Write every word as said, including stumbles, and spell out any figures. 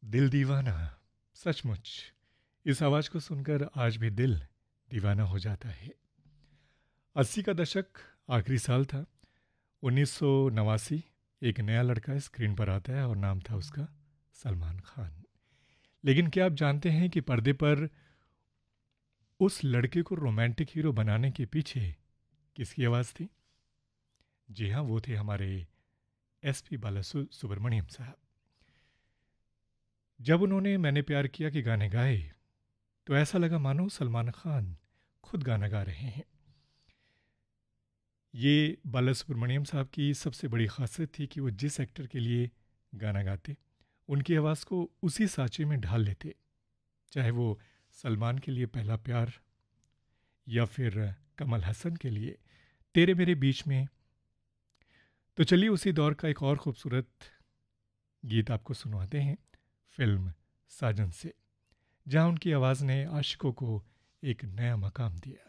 दिल दीवाना, सचमुच इस आवाज़ को सुनकर आज भी दिल दीवाना हो जाता है। अस्सी का दशक आखिरी साल था। उन्नीस सौ नवासी। एक नया लड़का स्क्रीन पर आता है और नाम था उसका सलमान खान। लेकिन क्या आप जानते हैं कि पर्दे पर उस लड़के को रोमांटिक हीरो बनाने के पीछे किसकी आवाज़ थी? जी हाँ, वो थे हमारे एस पी बालासुब्रमण्यम साहब। जब उन्होंने मैंने प्यार किया कि गाने गाए तो ऐसा लगा मानो सलमान खान खुद गाना गा रहे हैं। ये बालासुब्रमण्यम साहब की सबसे बड़ी खासियत थी कि वो जिस एक्टर के लिए गाना गाते उनकी आवाज़ को उसी सांचे में ढाल लेते, चाहे वो सलमान के लिए पहला प्यार या फिर कमल हसन के लिए तेरे मेरे बीच में। तो चलिए उसी दौर का एक और खूबसूरत गीत आपको सुनवाते हैं फिल्म साजन से, जहां उनकी आवाज़ ने आशिकों को एक नया मकाम दिया।